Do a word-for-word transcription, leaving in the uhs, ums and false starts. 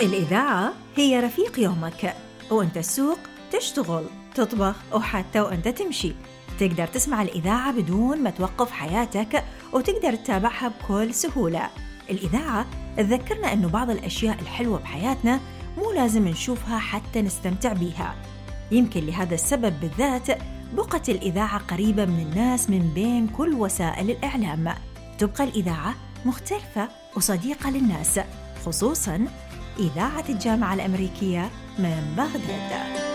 الإذاعة هي رفيق يومك، وأنت السوق، تشتغل، تطبخ، وحتى وأنت تمشي تقدر تسمع الإذاعة بدون ما توقف حياتك، وتقدر تتابعها بكل سهولة. الإذاعة تذكرنا أنه بعض الأشياء الحلوة بحياتنا مو لازم نشوفها حتى نستمتع بيها. يمكن لهذا السبب بالذات بقت الإذاعة قريبة من الناس من بين كل وسائل الإعلام. تبقى الإذاعة مختلفة وصديقة للناس، خصوصاً إذاعة الجامعة الأمريكية من بغداد.